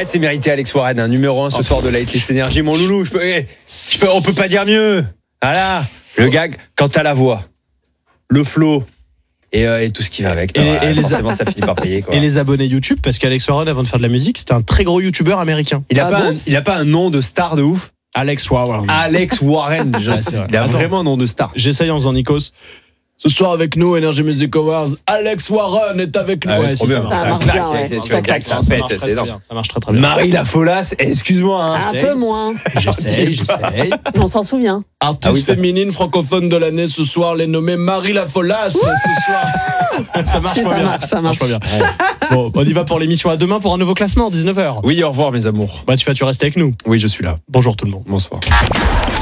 Ouais, c'est mérité, Alex Warren, numéro 1 ce soir de la Hitlist Energy. Mon loulou, on peut pas dire mieux. Voilà, le gag, quand t'as la voix, le flow et tout ce qui va avec. Forcément, ça finit par payer. Quoi. Et les abonnés YouTube, parce qu'Alex Warren, avant de faire de la musique, c'était un très gros YouTuber américain. Il a pas un nom de star de ouf. Alex Warren. Alex Warren, il a vraiment un nom de star. J'essaye en faisant Nikos. Ce soir avec nous, Energy Music Awards, Alex Warren est avec nous. Ouais, ça marche bien, ouais. Ça claque, ça pète, c'est énorme. Ça marche très très bien. Marie Lafolasse, excuse-moi. Un peu moins. J'essaye. On s'en souvient. Artiste féminine francophone de l'année ce soir, les nommée Marie Lafolasse ce soir. Ça marche pas bien. Ça marche pas bien. Bon, on y va pour l'émission à demain pour un nouveau classement, 19h. Oui, au revoir mes amours. Tu restes avec nous. Oui, je suis là. Bonjour tout le monde. Bonsoir.